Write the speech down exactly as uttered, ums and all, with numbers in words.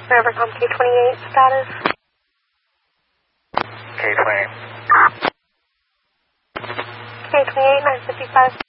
Rivercom K twenty-eight status. K twenty-eight. K twenty-eight, nine fifty-five.